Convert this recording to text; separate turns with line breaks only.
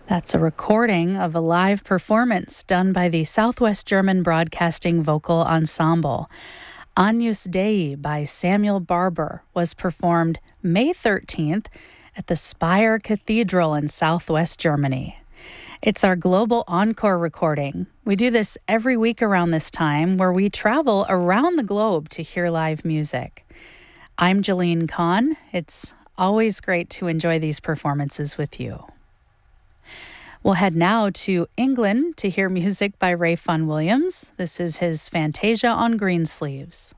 That's a recording of a live performance done by the Southwest German Broadcasting Vocal Ensemble. Agnus Dei by Samuel Barber was performed May 13th at the Speyer Cathedral in Southwest Germany. It's our global encore recording. We do this every week around this time, where we travel around the globe to hear live music. I'm Jeline Kahn. It's always great to enjoy these performances with you. We'll head now to England to hear music by Ray Vaughan Williams. This is his Fantasia on Greensleeves.